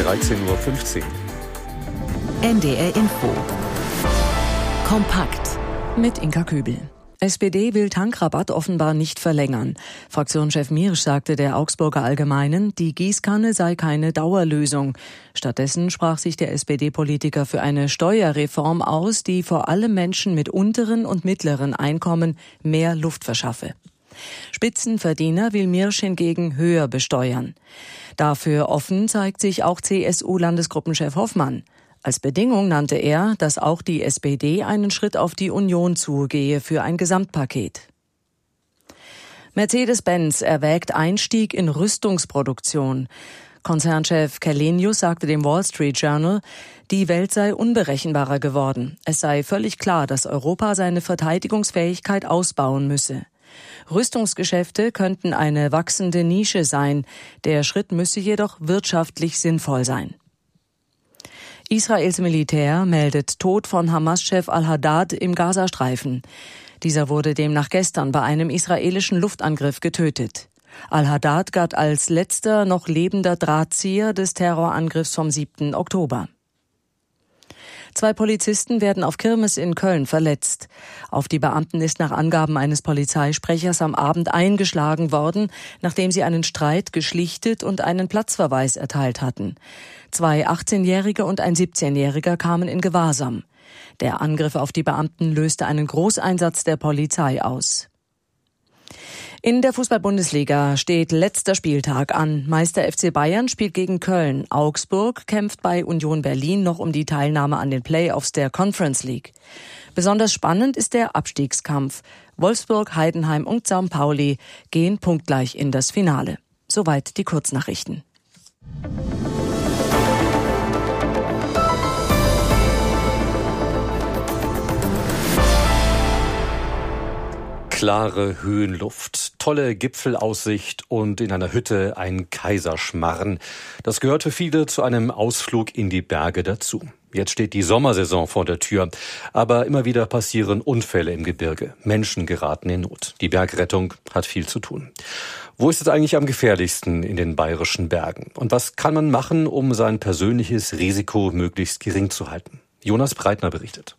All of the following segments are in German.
13:15 Uhr. NDR Info. Kompakt. Mit Inka Köbel. SPD will Tankrabatt offenbar nicht verlängern. Fraktionschef Miersch sagte der Augsburger Allgemeinen, die Gießkanne sei keine Dauerlösung. Stattdessen sprach sich der SPD-Politiker für eine Steuerreform aus, die vor allem Menschen mit unteren und mittleren Einkommen mehr Luft verschaffe. Spitzenverdiener will Miersch hingegen höher besteuern. Dafür offen zeigt sich auch CSU-Landesgruppenchef Hoffmann. Als Bedingung nannte er, dass auch die SPD einen Schritt auf die Union zugehe für ein Gesamtpaket. Mercedes-Benz erwägt Einstieg in Rüstungsproduktion. Konzernchef Källenius sagte dem Wall Street Journal, die Welt sei unberechenbarer geworden. Es sei völlig klar, dass Europa seine Verteidigungsfähigkeit ausbauen müsse. Rüstungsgeschäfte könnten eine wachsende Nische sein. Der Schritt müsse jedoch wirtschaftlich sinnvoll sein. Israels Militär meldet Tod von Hamas-Chef al-Haddad im Gazastreifen. Dieser wurde demnach gestern bei einem israelischen Luftangriff getötet. Al-Haddad galt als letzter noch lebender Drahtzieher des Terrorangriffs vom 7. Oktober. 2 Polizisten werden auf Kirmes in Köln verletzt. Auf die Beamten ist nach Angaben eines Polizeisprechers am Abend eingeschlagen worden, nachdem sie einen Streit geschlichtet und einen Platzverweis erteilt hatten. 2 18-Jährige und ein 17-Jähriger kamen in Gewahrsam. Der Angriff auf die Beamten löste einen Großeinsatz der Polizei aus. In der Fußball-Bundesliga steht letzter Spieltag an. Meister FC Bayern spielt gegen Köln. Augsburg kämpft bei Union Berlin noch um die Teilnahme an den Playoffs der Conference League. Besonders spannend ist der Abstiegskampf. Wolfsburg, Heidenheim und St. Pauli gehen punktgleich in das Finale. Soweit die Kurznachrichten. Klare Höhenluft, tolle Gipfelaussicht und in einer Hütte ein Kaiserschmarren. Das gehört für viele zu einem Ausflug in die Berge dazu. Jetzt steht die Sommersaison vor der Tür, aber immer wieder passieren Unfälle im Gebirge. Menschen geraten in Not. Die Bergrettung hat viel zu tun. Wo ist es eigentlich am gefährlichsten in den bayerischen Bergen? Und was kann man machen, um sein persönliches Risiko möglichst gering zu halten? Jonas Breitner berichtet.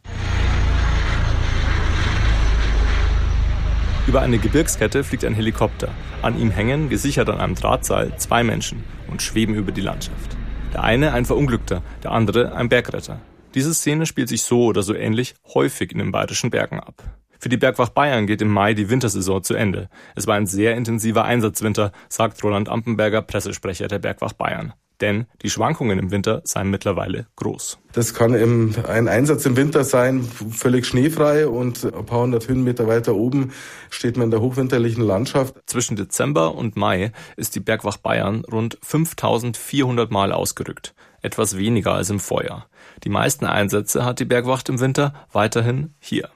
Über eine Gebirgskette fliegt ein Helikopter. An ihm hängen, gesichert an einem Drahtseil, 2 Menschen und schweben über die Landschaft. Der eine ein Verunglückter, der andere ein Bergretter. Diese Szene spielt sich so oder so ähnlich häufig in den bayerischen Bergen ab. Für die Bergwacht Bayern geht im Mai die Wintersaison zu Ende. Es war ein sehr intensiver Einsatzwinter, sagt Roland Ampenberger, Pressesprecher der Bergwacht Bayern. Denn die Schwankungen im Winter seien mittlerweile groß. Das kann ein Einsatz im Winter sein, völlig schneefrei, und ein paar hundert Höhenmeter weiter oben steht man in der hochwinterlichen Landschaft. Zwischen Dezember und Mai ist die Bergwacht Bayern rund 5.400 Mal ausgerückt. Etwas weniger als im Vorjahr. Die meisten Einsätze hat die Bergwacht im Winter weiterhin hier.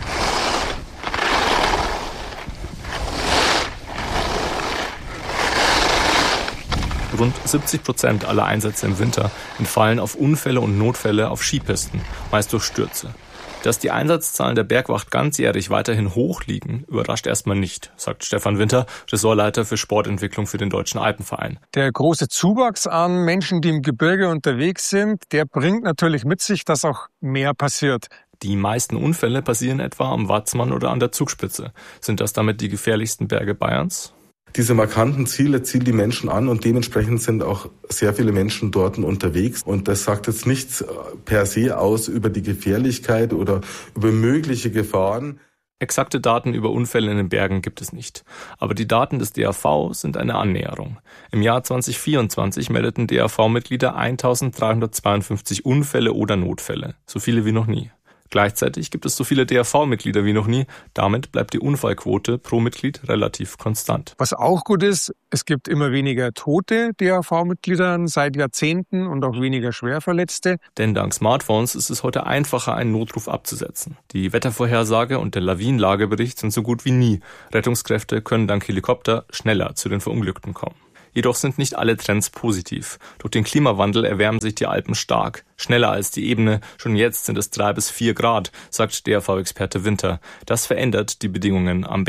Rund 70% aller Einsätze im Winter entfallen auf Unfälle und Notfälle auf Skipisten, meist durch Stürze. Dass die Einsatzzahlen der Bergwacht ganzjährig weiterhin hoch liegen, überrascht erstmal nicht, sagt Stefan Winter, Ressortleiter für Sportentwicklung für den Deutschen Alpenverein. Der große Zuwachs an Menschen, die im Gebirge unterwegs sind, der bringt natürlich mit sich, dass auch mehr passiert. Die meisten Unfälle passieren etwa am Watzmann oder an der Zugspitze. Sind das damit die gefährlichsten Berge Bayerns? Diese markanten Ziele ziehen die Menschen an, und dementsprechend sind auch sehr viele Menschen dort unterwegs. Und das sagt jetzt nichts per se aus über die Gefährlichkeit oder über mögliche Gefahren. Exakte Daten über Unfälle in den Bergen gibt es nicht. Aber die Daten des DAV sind eine Annäherung. Im Jahr 2024 meldeten DAV-Mitglieder 1.352 Unfälle oder Notfälle. So viele wie noch nie. Gleichzeitig gibt es so viele DAV-Mitglieder wie noch nie. Damit bleibt die Unfallquote pro Mitglied relativ konstant. Was auch gut ist, es gibt immer weniger tote DAV-Mitglieder seit Jahrzehnten und auch weniger Schwerverletzte. Denn dank Smartphones ist es heute einfacher, einen Notruf abzusetzen. Die Wettervorhersage und der Lawinenlagebericht sind so gut wie nie. Rettungskräfte können dank Helikopter schneller zu den Verunglückten kommen. Jedoch sind nicht alle Trends positiv. Durch den Klimawandel erwärmen sich die Alpen stark. Schneller als die Ebene. Schon jetzt sind es 3 bis 4 Grad, sagt DAV-Experte Winter. Das verändert die Bedingungen am Berg.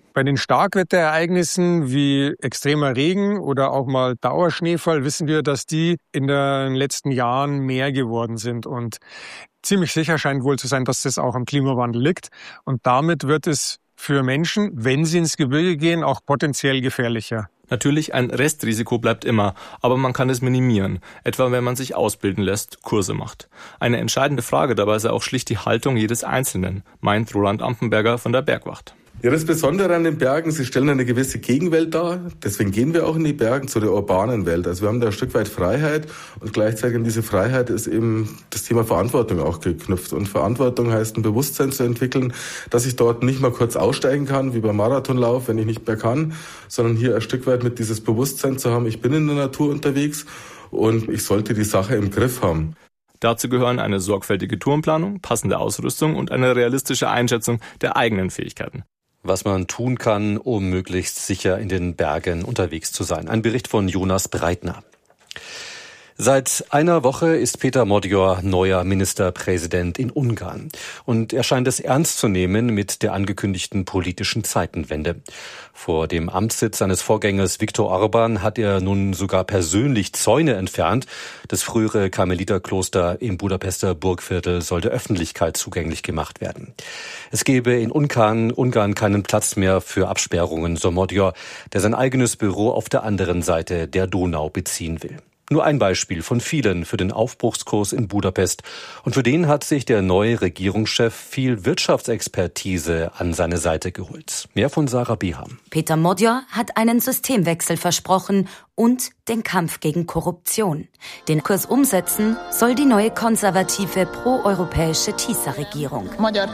Bei den Starkwetterereignissen wie extremer Regen oder auch mal Dauerschneefall wissen wir, dass die in den letzten Jahren mehr geworden sind. Und ziemlich sicher scheint wohl zu sein, dass das auch am Klimawandel liegt. Und damit wird es für Menschen, wenn sie ins Gebirge gehen, auch potenziell gefährlicher. Natürlich, ein Restrisiko bleibt immer, aber man kann es minimieren, etwa wenn man sich ausbilden lässt, Kurse macht. Eine entscheidende Frage dabei sei auch schlicht die Haltung jedes Einzelnen, meint Roland Ampenberger von der Bergwacht. Ja, das Besondere an den Bergen, sie stellen eine gewisse Gegenwelt dar. Deswegen gehen wir auch in die Berge, zu der urbanen Welt. Also wir haben da ein Stück weit Freiheit und gleichzeitig an diese Freiheit ist eben das Thema Verantwortung auch geknüpft. Und Verantwortung heißt, ein Bewusstsein zu entwickeln, dass ich dort nicht mal kurz aussteigen kann, wie beim Marathonlauf, wenn ich nicht mehr kann, sondern hier ein Stück weit mit dieses Bewusstsein zu haben, ich bin in der Natur unterwegs und ich sollte die Sache im Griff haben. Dazu gehören eine sorgfältige Tourenplanung, passende Ausrüstung und eine realistische Einschätzung der eigenen Fähigkeiten. Was man tun kann, um möglichst sicher in den Bergen unterwegs zu sein. Ein Bericht von Jonas Breitner. Seit einer Woche ist Péter Magyar neuer Ministerpräsident in Ungarn. Und er scheint es ernst zu nehmen mit der angekündigten politischen Zeitenwende. Vor dem Amtssitz seines Vorgängers Viktor Orbán hat er nun sogar persönlich Zäune entfernt. Das frühere Karmeliterkloster im Budapester Burgviertel soll der Öffentlichkeit zugänglich gemacht werden. Es gebe in Ungarn keinen Platz mehr für Absperrungen, so Magyar, der sein eigenes Büro auf der anderen Seite der Donau beziehen will. Nur ein Beispiel von vielen für den Aufbruchskurs in Budapest. Und für den hat sich der neue Regierungschef viel Wirtschaftsexpertise an seine Seite geholt. Mehr von Sarah Biham. Péter Magyar hat einen Systemwechsel versprochen und den Kampf gegen Korruption. Den Kurs umsetzen soll die neue konservative proeuropäische TISA-Regierung.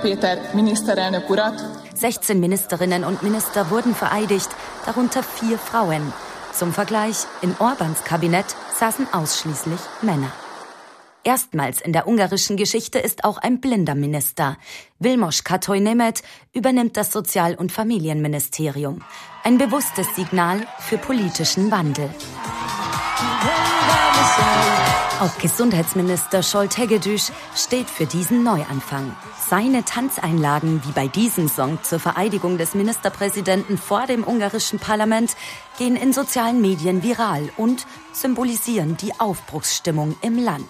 16 Ministerinnen und Minister wurden vereidigt, darunter 4 Frauen. Zum Vergleich, in Orbáns Kabinett saßen ausschließlich Männer. Erstmals in der ungarischen Geschichte ist auch ein blinder Minister. Vilmos Katonyi übernimmt das Sozial- und Familienministerium. Ein bewusstes Signal für politischen Wandel. Auch Gesundheitsminister Zsolt Hegedűs steht für diesen Neuanfang. Seine Tanzeinlagen, wie bei diesem Song zur Vereidigung des Ministerpräsidenten vor dem ungarischen Parlament, gehen in sozialen Medien viral und symbolisieren die Aufbruchsstimmung im Land.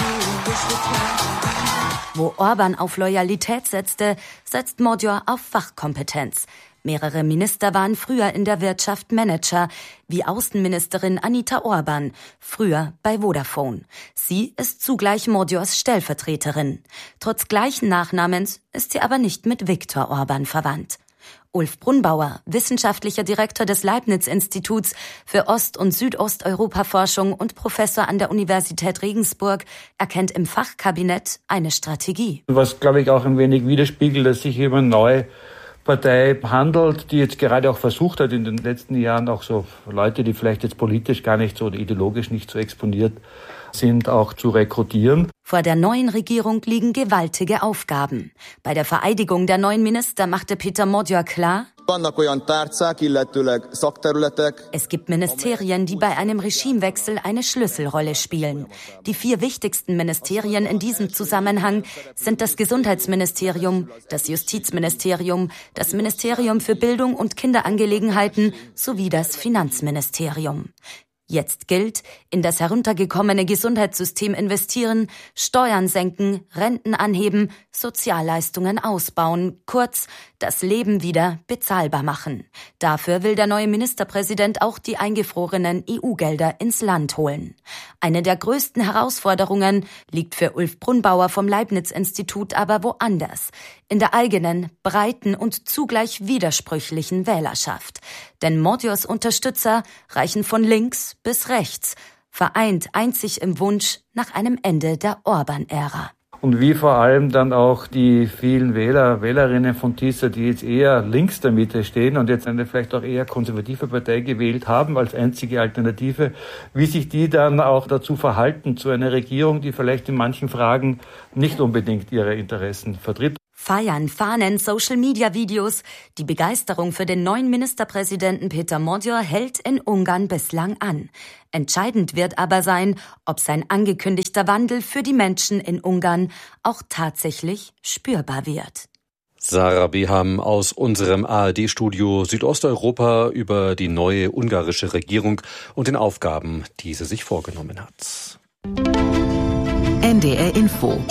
Wo Orbán auf Loyalität setzte, setzt Magyar auf Fachkompetenz. Mehrere Minister waren früher in der Wirtschaft Manager, wie Außenministerin Anita Orbán, früher bei Vodafone. Sie ist zugleich Magyars Stellvertreterin. Trotz gleichen Nachnamens ist sie aber nicht mit Viktor Orbán verwandt. Ulf Brunbauer, wissenschaftlicher Direktor des Leibniz-Instituts für Ost- und Südosteuropa-Forschung und Professor an der Universität Regensburg, erkennt im Fachkabinett eine Strategie. Was, glaube ich, auch ein wenig widerspiegelt, dass sich über eine neue Partei handelt, die jetzt gerade auch versucht hat, in den letzten Jahren auch so Leute, die vielleicht jetzt politisch gar nicht so oder ideologisch nicht so exponiert sind, auch zu rekrutieren. Vor der neuen Regierung liegen gewaltige Aufgaben. Bei der Vereidigung der neuen Minister machte Péter Magyar klar, es gibt Ministerien, die bei einem Regimewechsel eine Schlüsselrolle spielen. Die 4 wichtigsten Ministerien in diesem Zusammenhang sind das Gesundheitsministerium, das Justizministerium, das Ministerium für Bildung und Kinderangelegenheiten sowie das Finanzministerium. Jetzt gilt, in das heruntergekommene Gesundheitssystem investieren, Steuern senken, Renten anheben, Sozialleistungen ausbauen, kurz das Leben wieder bezahlbar machen. Dafür will der neue Ministerpräsident auch die eingefrorenen EU-Gelder ins Land holen. Eine der größten Herausforderungen liegt für Ulf Brunbauer vom Leibniz-Institut aber woanders, in der eigenen, breiten und zugleich widersprüchlichen Wählerschaft. Denn Magyars Unterstützer reichen von links bis rechts, vereint einzig im Wunsch nach einem Ende der Orbán-Ära. Und wie vor allem dann auch die vielen Wählerinnen von TISA, die jetzt eher links der Mitte stehen und jetzt eine vielleicht auch eher konservative Partei gewählt haben als einzige Alternative, wie sich die dann auch dazu verhalten zu einer Regierung, die vielleicht in manchen Fragen nicht unbedingt ihre Interessen vertritt. Feiern, Fahnen, Social-Media-Videos. Die Begeisterung für den neuen Ministerpräsidenten Péter Magyar hält in Ungarn bislang an. Entscheidend wird aber sein, ob sein angekündigter Wandel für die Menschen in Ungarn auch tatsächlich spürbar wird. Sarah Beham aus unserem ARD-Studio Südosteuropa über die neue ungarische Regierung und den Aufgaben, die sie sich vorgenommen hat. NDR Info.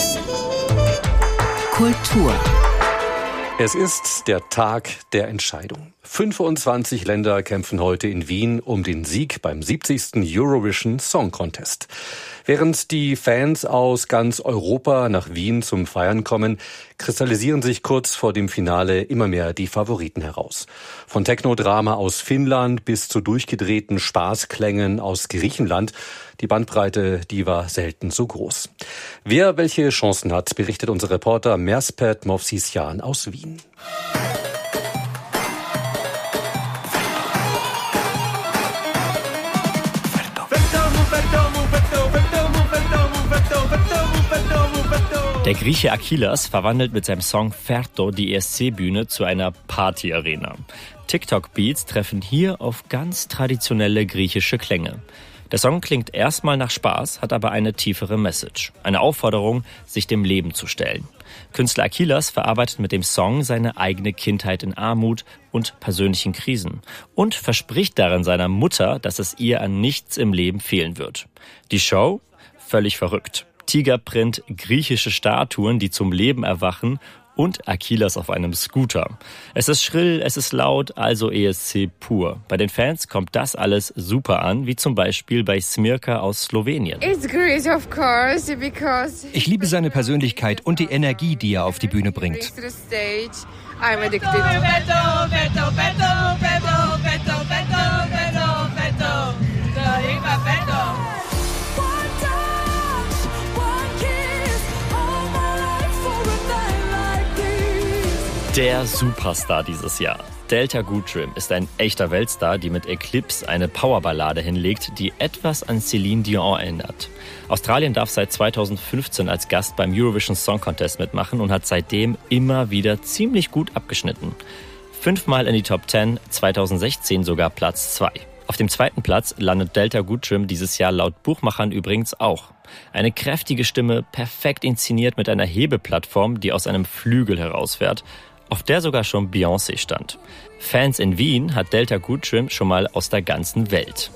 Kultur. Es ist der Tag der Entscheidung. 25 Länder kämpfen heute in Wien um den Sieg beim 70. Eurovision Song Contest. Während die Fans aus ganz Europa nach Wien zum Feiern kommen, kristallisieren sich kurz vor dem Finale immer mehr die Favoriten heraus. Von Techno-Drama aus Finnland bis zu durchgedrehten Spaßklängen aus Griechenland. Die Bandbreite, die war selten so groß. Wer welche Chancen hat, berichtet unser Reporter Merspet Movsisyan aus Wien. Der Grieche Akilas verwandelt mit seinem Song Ferto die ESC-Bühne zu einer Party-Arena. TikTok-Beats treffen hier auf ganz traditionelle griechische Klänge. Der Song klingt erstmal nach Spaß, hat aber eine tiefere Message. Eine Aufforderung, sich dem Leben zu stellen. Künstler Akilas verarbeitet mit dem Song seine eigene Kindheit in Armut und persönlichen Krisen und verspricht darin seiner Mutter, dass es ihr an nichts im Leben fehlen wird. Die Show? Völlig verrückt. Tigerprint, griechische Statuen, die zum Leben erwachen und Akilas auf einem Scooter. Es ist schrill, es ist laut, also ESC pur. Bei den Fans kommt das alles super an, wie zum Beispiel bei Smirka aus Slowenien. Ich liebe seine Persönlichkeit und die Energie, die er auf die Bühne bringt. Der Superstar dieses Jahr. Delta Goodrem ist ein echter Weltstar, die mit Eclipse eine Powerballade hinlegt, die etwas an Celine Dion erinnert. Australien darf seit 2015 als Gast beim Eurovision Song Contest mitmachen und hat seitdem immer wieder ziemlich gut abgeschnitten. 5-mal in die Top 10, 2016 sogar Platz 2. Auf dem 2. Platz landet Delta Goodrem dieses Jahr laut Buchmachern übrigens auch. Eine kräftige Stimme, perfekt inszeniert mit einer Hebeplattform, die aus einem Flügel herausfährt, auf der sogar schon Beyoncé stand. Fans in Wien hat Delta Goodrem schon mal aus der ganzen Welt.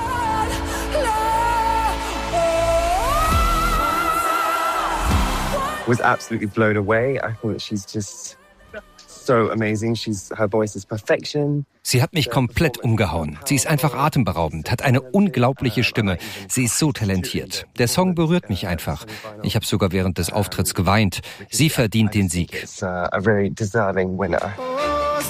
Was absolutely blown away. I thought she's just so amazing. Her voice is perfection. Sie hat mich komplett umgehauen. Sie ist einfach atemberaubend, hat eine unglaubliche Stimme. Sie ist so talentiert. Der Song berührt mich einfach. Ich habe sogar während des Auftritts geweint. Sie verdient den Sieg. It's a very deserving winner.